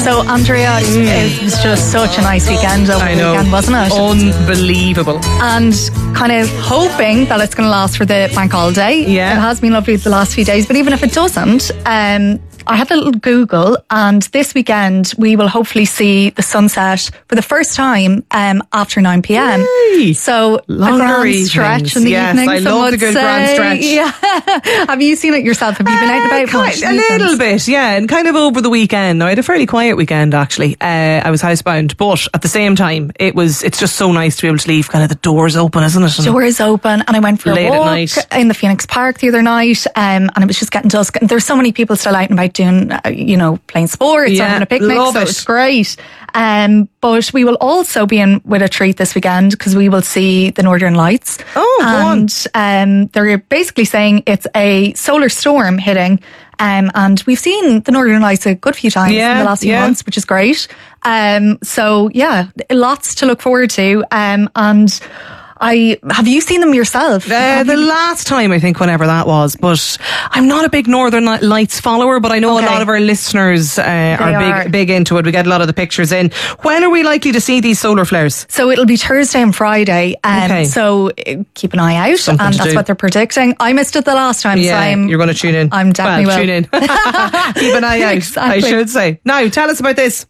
So, Andrea, it was just such a nice weekend over the weekend, wasn't it? Unbelievable. And kind of hoping that it's going to last for the bank holiday. Yeah. It has been lovely the last few days, but even if it doesn't, I had a little Google, and this weekend we will hopefully see the sunset for the first time after 9 p.m. Yay. So Longer a grand evenings. stretch in the evening. I love the good grand stretch. Yeah. Have you seen it yourself? Have you been out and about much? A little bit, yeah, and kind of over the weekend. Now, I had a fairly quiet weekend, actually. I was housebound, but at the same time, it's just so nice to be able to leave kind of the doors open, isn't it? Doors open, and I went for late a at walk night in the Phoenix Park the other night, and it was just getting dusk. And there's so many people still out and about doing, playing sports, or having a picnic, love so it. it's great. But we will also be in with a treat this weekend because we will see the Northern Lights. Oh, go on. And they're basically saying it's a solar storm hitting. And we've seen the Northern Lights a good few times in the last few months, which is great. So yeah, lots to look forward to. And have you seen them yourself? The last time, I think, whenever that was. But I'm not a big Northern Lights follower, but I know a lot of our listeners are big into it. We get a lot of the pictures in. When are we likely to see these solar flares? So it'll be Thursday and Friday. So keep an eye out. Something and to that's do. what they're predicting. I missed it the last time. Yeah, so you're going to tune in. I'm definitely tune in. Keep an eye out, Exactly. I should say. Now, tell us about this.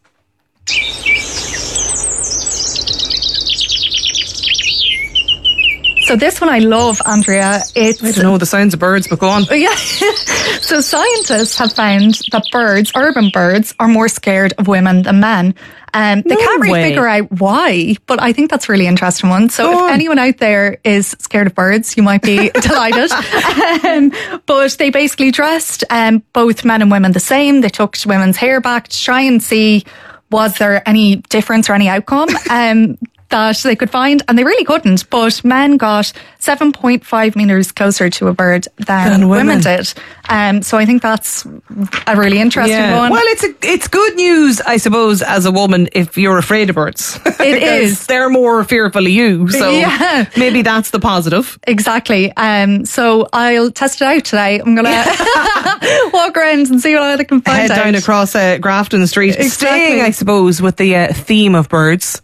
So this one I love, Andrea. I don't know the sounds of birds, but go on. Yeah. So scientists have found that urban birds, are more scared of women than men. They can't really figure out why, but I think that's a really interesting one. So if anyone out there is scared of birds, you might be delighted. But they basically dressed both men and women the same. They took women's hair back to try and see was there any difference or any outcome that they could find, and they really couldn't. But men got 7.5 meters closer to a bird than women did. So I think that's a really interesting one. Well, it's good news, I suppose, as a woman if you're afraid of birds. It is. They're more fearful of you, so maybe that's the positive. Exactly. So I'll test it out today. I'm going to walk around and see what I can find Head out. down across Grafton Street. Exactly. Staying, I suppose, with the theme of birds.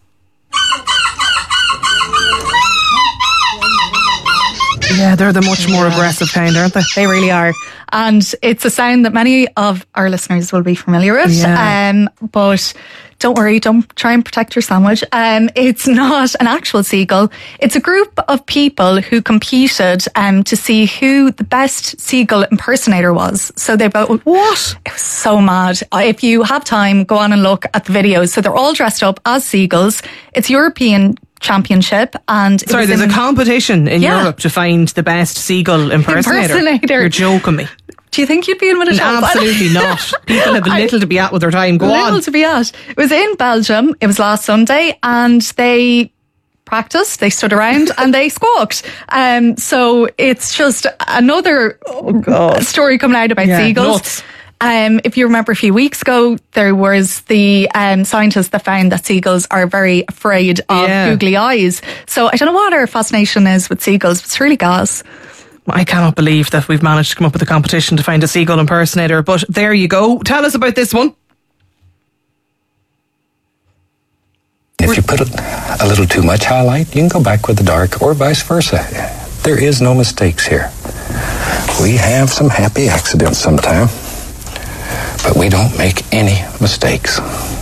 Yeah, they're the much more aggressive kind, aren't they? They really are. And it's a sound that many of our listeners will be familiar with. Yeah. But don't worry, don't try and protect your sandwich. It's not an actual seagull. It's a group of people who competed to see who the best seagull impersonator was. So they both... What? It was so mad. If you have time, go on and look at the videos. So they're all dressed up as seagulls. It's European Championship, and there's a competition in Europe to find the best seagull impersonator. You're joking me. Do you think you'd be in with a show? Absolutely not. People have little to be at with their time. Go on. Little to be at. It was in Belgium. It was last Sunday, and they practiced, they stood around and they squawked. So it's just another story coming out about seagulls. Nuts. If you remember a few weeks ago, there was the scientists that found that seagulls are very afraid of googly eyes. So I don't know what our fascination is with seagulls, but it's really gas. I cannot believe that we've managed to come up with a competition to find a seagull impersonator, but there you go. Tell us about this one. If you put a little too much highlight, you can go back with the dark, or vice versa. There is no mistakes here. We have some happy accidents sometime, but we don't make any mistakes.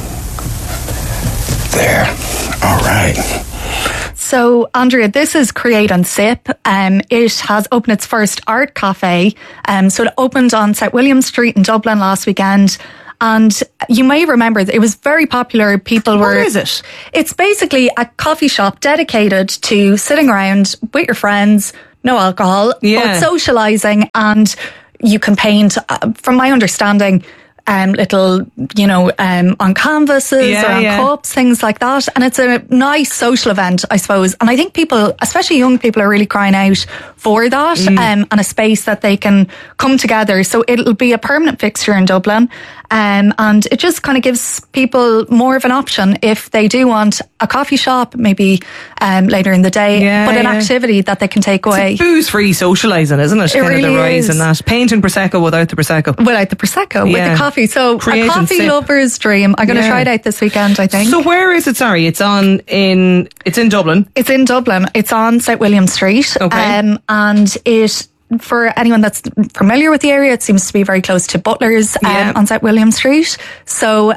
There. All right. So, Andrea, this is Create and Sip. It has opened its first art cafe. So it opened on South William Street in Dublin last weekend. And you may remember that it was very popular. People were... What is it? It's basically a coffee shop dedicated to sitting around with your friends, no alcohol, but socialising, and you can paint, from my understanding, little, on canvases or on cups, things like that. And it's a nice social event, I suppose. And I think people, especially young people, are really crying out for that and a space that they can come together. So it'll be a permanent fixture in Dublin. And it just kind of gives people more of an option if they do want a coffee shop, maybe later in the day, but an activity that they can take away. It's booze-free socialising, isn't it? It really the rise in that. Paint and Prosecco without the Prosecco. Without the Prosecco, with the coffee. So Create a coffee lover's dream. I'm going to try it out this weekend, I think. So where is it? Sorry, it's in Dublin. It's in Dublin. It's on St. William Street. Okay. And it, for anyone that's familiar with the area, it seems to be very close to Butler's on St. William Street. So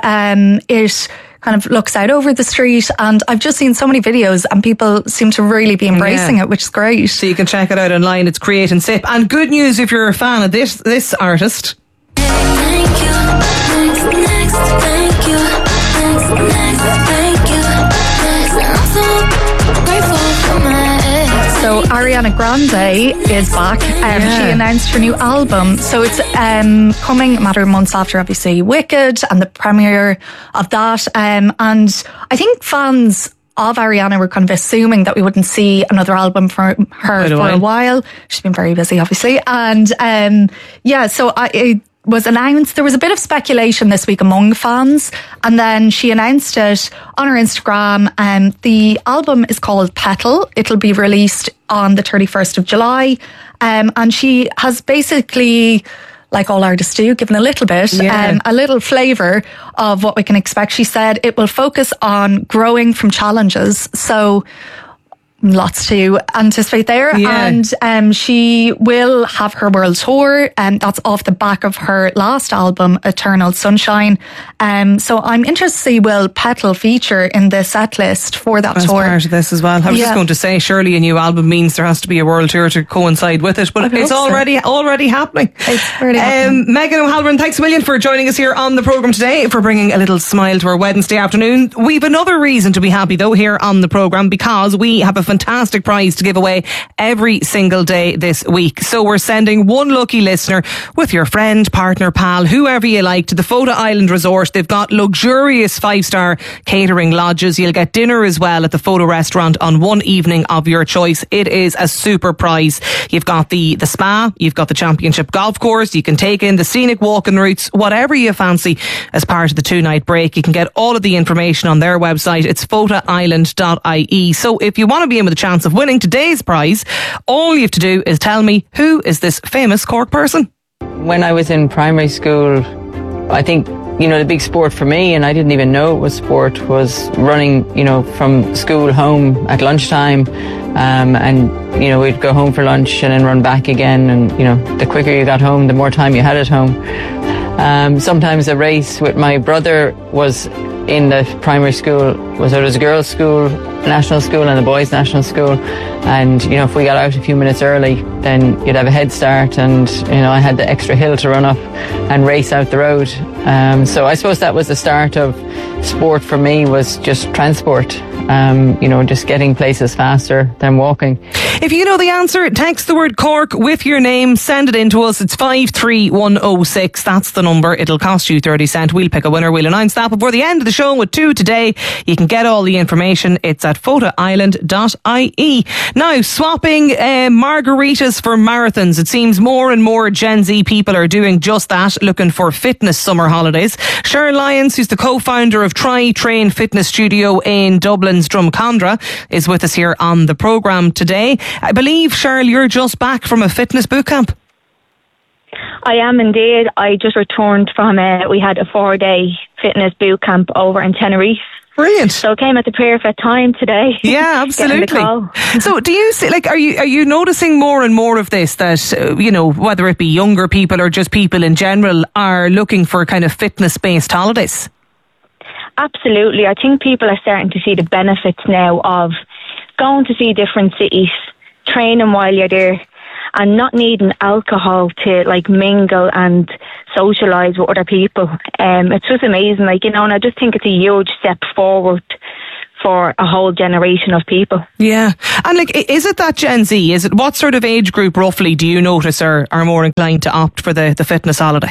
it kind of looks out over the street, and I've just seen so many videos and people seem to really be embracing it, which is great. So you can check it out online. It's Create and Sip. And good news if you're a fan of this artist. Thank you. Next, thank you. Next, thank you. I'm so grateful for my ex. So Ariana Grande is back. She announced her new album. So it's coming a matter of months after, obviously, Wicked and the premiere of that. And I think fans of Ariana were kind of assuming that we wouldn't see another album from her for a while. She's been very busy, obviously. And so it was announced. There was a bit of speculation this week among fans, and then she announced it on her Instagram. The album is called Petal. It'll be released on the 31st of July. And she has basically, like all artists do, given a little bit, a little flavour of what we can expect. She said it will focus on growing from challenges. So lots to anticipate there. And she will have her world tour, and that's off the back of her last album, Eternal Sunshine. So I'm interested to see, will Petal feature in the set list for that tour? As part of this as well. I was just going to say, surely a new album means there has to be a world tour to coincide with it, but it's already happening. It's already happening. Megan O'Halloran, thanks a million for joining us here on the programme today, for bringing a little smile to our Wednesday afternoon. We've another reason to be happy though here on the programme, because we have a fantastic prize to give away every single day this week. So we're sending one lucky listener with your friend, partner, pal, whoever you like, to the Fota Island Resort. They've got luxurious 5-star catering lodges. You'll get dinner as well at the Fota restaurant on one evening of your choice. It is a super prize. You've got the spa, you've got the championship golf course, you can take in the scenic walking routes, whatever you fancy as part of the 2-night break. You can get all of the information on their website. It's fotaisland.ie. So if you want to be in with a chance of winning today's prize, all you have to do is tell me, who is this famous Cork person? When I was in primary school, I think, the big sport for me, and I didn't even know it was sport, was running, from school home at lunchtime. And we'd go home for lunch and then run back again. And, the quicker you got home, the more time you had at home. Sometimes a race with my brother was in the primary school. There was a girls' school, national school, and a boys' national school. And, if we got out a few minutes early, then you'd have a head start. And, I had the extra hill to run up and race out the road. So I suppose that was the start of sport for me, was just transport. Just getting places faster than walking. If you know the answer, text the word Cork with your name, send it in to us. It's 53106. That's the number. It'll cost you 30 cents. We'll pick a winner. We'll announce that before the end of the show with 2 today. You can get all the information. It's at fotaisland.ie. Now, swapping margaritas for marathons. It seems more and more Gen Z people are doing just that, looking for fitness summer holidays. Cheryl Lyons, who's the co-founder of Try Train Fitness Studio in Dublin's Drumcondra, is with us here on the programme today. I believe, Cheryl, you're just back from a fitness boot camp. I am indeed. I just returned from we had a 4-day fitness boot camp over in Tenerife. Brilliant. So it came at the perfect time today. Yeah, absolutely. So do you see, are you noticing more and more of this, that, whether it be younger people or just people in general, are looking for kind of fitness-based holidays? Absolutely. I think people are starting to see the benefits now of going to see different cities, training while you're there, and not needing alcohol to mingle and socialise with other people. It's just amazing, and I just think it's a huge step forward for a whole generation of people. Yeah. And is it that Gen Z? Is it, what sort of age group roughly do you notice are more inclined to opt for the fitness holiday?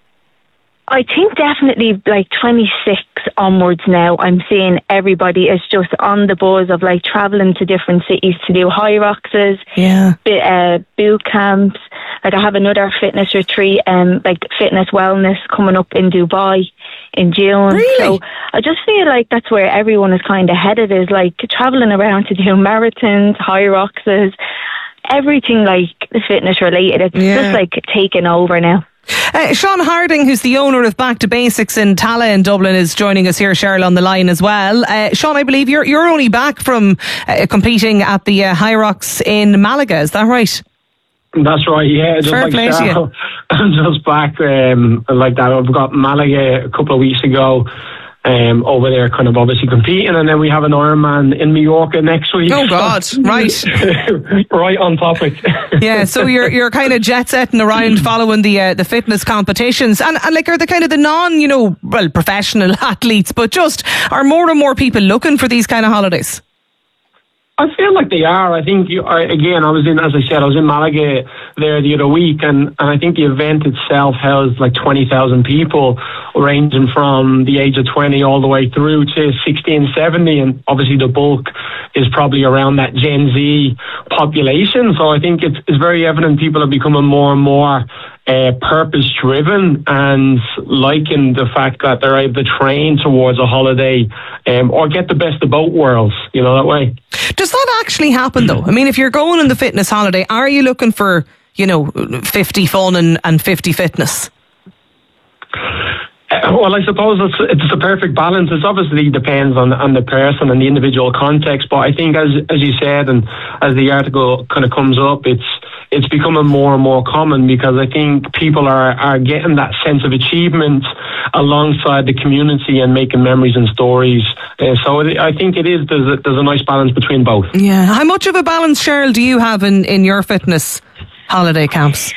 I think definitely 26 onwards now. I'm seeing everybody is just on the buzz of travelling to different cities to do high roxes, boot camps, Like I have another fitness retreat, like fitness wellness coming up in Dubai in June. Really? So I just feel like that's where everyone is kind of headed, is like traveling around to do marathons, high rocks, everything like fitness related. It's just like taking over now. Sean Harding, who's the owner of Back to Basics in Tala in Dublin, is joining us here, Cheryl, on the line as well. Sean, I believe you're only back from competing at the High Rocks in Malaga, is that right? That's right, yeah. Just Fair like play to you. Cheryl, I'm just back like that. I've got Malaga a couple of weeks ago. Over there kind of obviously competing, and then we have an Ironman in Mallorca next week. Oh God, right. Right on topic. Yeah, so you're kind of jet setting around following the fitness competitions, and like are the kind of the non, professional athletes, but just are more and more people looking for these kind of holidays? I feel like they are. I think, I was in Malaga there the other week, and I think the event itself housed like 20,000 people, ranging from the age of 20 all the way through to 60 and 70, and obviously the bulk is probably around that Gen Z population. So I think it's very evident people are becoming more and more purpose driven and liking the fact that they're able to train towards a holiday or get the best of both worlds, that way. Does that actually happen though? I mean, if you're going on the fitness holiday, are you looking for 50 fun and 50 fitness? Well, I suppose it's the perfect balance. It obviously depends on the person and the individual context, but I think as you said, and as the article kind of comes up, it's becoming more and more common, because I think people are getting that sense of achievement alongside the community and making memories and stories. So I think there's a nice balance between both. Yeah. How much of a balance, Cheryl, do you have in your fitness holiday camps?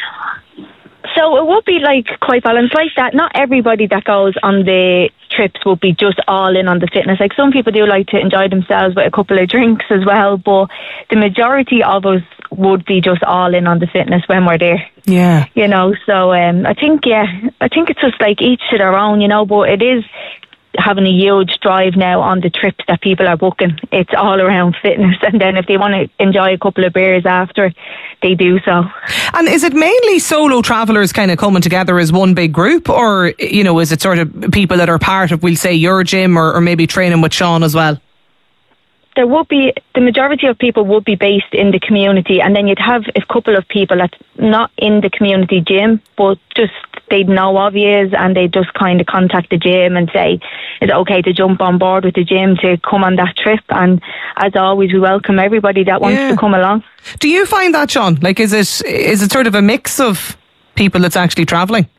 So it would be like quite balanced like that. Not everybody that goes on the trips will be just all in on the fitness. Like some people do like to enjoy themselves with a couple of drinks as well, but the majority of us would be just all in on the fitness when we're there. Yeah. So I think it's just like each to their own, but it is having a huge drive now on the trips that people are booking. It's all around fitness, and then if they want to enjoy a couple of beers after, they do so. And is it mainly solo travellers kind of coming together as one big group, or is it sort of people that are part of, we'll say, your gym or maybe training with Sean as well? There would be, the majority of people would be based in the community, and then you'd have a couple of people that's not in the community gym, but just they'd know of you, and they just kind of contact the gym and say, is it okay to jump on board with the gym to come on that trip? And as always, we welcome everybody that wants to come along. Do you find that, Sean? Like, is it sort of a mix of people that's actually travelling?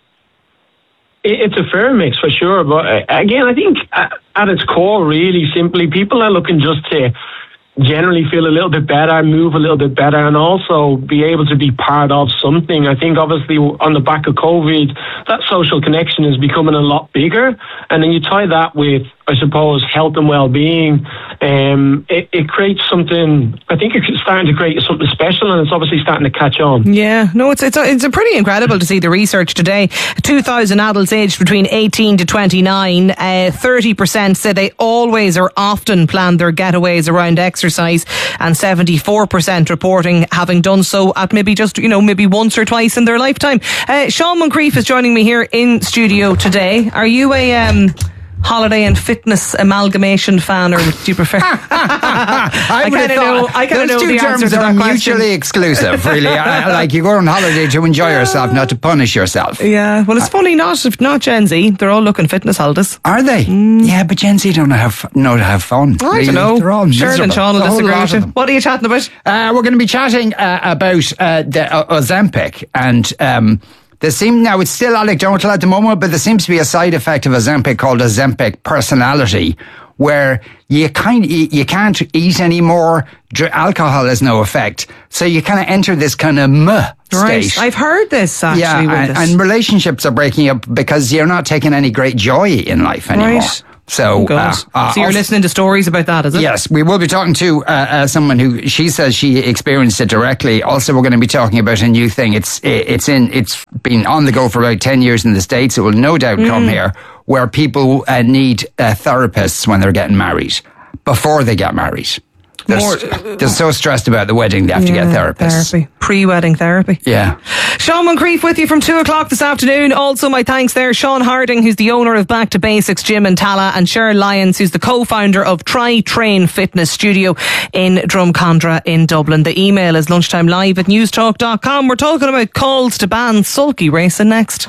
It's a fair mix for sure, but again, I think at its core, really simply, people are looking just to generally feel a little bit better, move a little bit better, and also be able to be part of something. I think obviously on the back of COVID, that social connection is becoming a lot bigger, and then you tie that with, I suppose, health and well-being. It creates something. I think it's starting to create something special, and it's obviously starting to catch on. Yeah, no, it's a pretty incredible to see the research today. 2,000 adults aged between 18 to 29. 30% say they always or often plan their getaways around exercise, and 74% reporting having done so at maybe just maybe once or twice in their lifetime. Sean Moncrief is joining me here in studio today. Are you a holiday and fitness amalgamation fan, or do you prefer? I kind of know the answer to that question. Those two terms are mutually exclusive, really. Like, you go on holiday to enjoy yourself, not to punish yourself. Yeah, well, it's funny, not Gen Z. They're all looking fitness holidays. Are they? Yeah, but Gen Z don't know how to have fun. I don't know. They're all miserable. Cheryl and Sean will disagree with you. What are you chatting about? We're going to be chatting about the Ozempic, and there seems, now it's still anecdotal at the moment, but there seems to be a side effect of Ozempic called Ozempic personality, where you can't eat anymore. Alcohol has no effect, so you kind of enter this kind of state. Right, I've heard this actually. Yeah, and relationships are breaking up because you're not taking any great joy in life anymore. Right. So, so you're listening to stories about that, is it? Yes, we will be talking to someone who, she says she experienced it directly. Also, we're going to be talking about a new thing. It's been on the go for about 10 years in the States. It will no doubt come here, where people need therapists when they're getting married, before they get married. They're so stressed about the wedding, they have to get therapists. Therapy. Pre-wedding therapy. Yeah. Sean Moncrief with you from 2:00 this afternoon. Also, my thanks there, Sean Harding, who's the owner of Back to Basics Gym in Tala, and Cheryl Lyons, who's the co-founder of Try Train Fitness Studio in Drumcondra in Dublin. The email is lunchtimelive@newstalk.com. We're talking about calls to ban sulky racing next.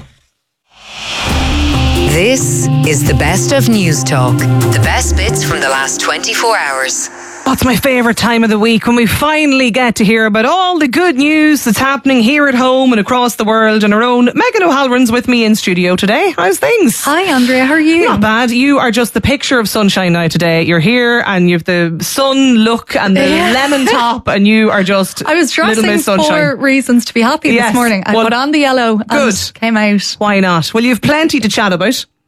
This is the best of News Talk. The best bits from the last 24 hours. That's my favourite time of the week, when we finally get to hear about all the good news that's happening here at home and across the world. And our own Megan O'Halloran's with me in studio today. How's things? Hi, Andrea. How are you? Not bad. You are just the picture of sunshine now today. You're here and you've the sun look and the lemon top, and you are just I was little Miss dressing Sunshine. for reasons to be happy this morning. I put on the yellow and came out. Why not? Well, you've plenty to chat about.